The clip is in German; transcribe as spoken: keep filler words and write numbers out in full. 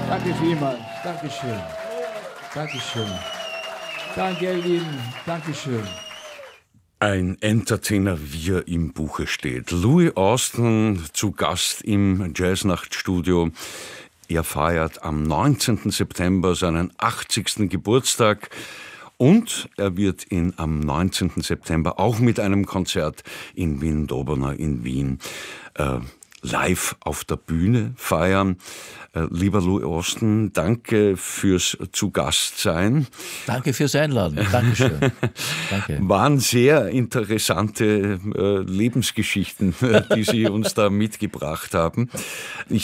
Danke vielmals. Dankeschön. Dankeschön. Danke, ihr Lieben. Dankeschön. Ein Entertainer, wie er im Buche steht. Louis Austin zu Gast im Jazznachtstudio. Er feiert am neunzehnten September seinen achtzigsten Geburtstag. Und er wird ihn am neunzehnten September auch mit einem Konzert in Wien-Dobona in Wien äh, live auf der Bühne feiern. Äh, lieber Louis Austin, danke fürs Zugastsein. Danke fürs Einladen. Dankeschön. Danke. Waren sehr interessante äh, Lebensgeschichten, die Sie uns da mitgebracht haben. Ich